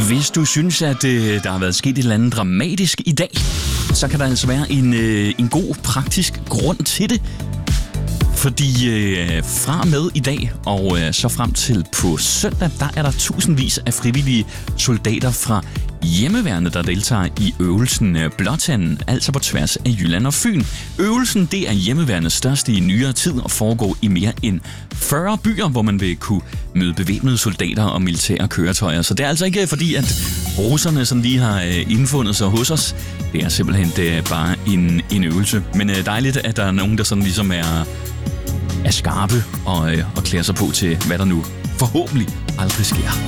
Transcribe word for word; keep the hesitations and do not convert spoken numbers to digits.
Hvis du synes, at øh, der har været sket et eller andet dramatisk i dag, så kan der altså være en, øh, en god praktisk grund til det. Fordi øh, fra med i dag og øh, så frem til på søndag, der er der tusindvis af frivillige soldater fra hjemmeværnet, der deltager i øvelsen øh, Blåtanden, altså på tværs af Jylland og Fyn. Øvelsen, det er hjemmeværnets største i nyere tid og foregår i mere end fyrre byer, hvor man vil kunne møde bevæbnede soldater og militære køretøjer. Så det er altså ikke fordi, at russerne sådan lige har øh, indfundet sig hos os. Det er simpelthen det er bare en, en øvelse. Men øh, dejligt, at der er nogen, der sådan ligesom er... er skarpe og, øh, og klæder sig på til, hvad der nu forhåbentlig aldrig sker.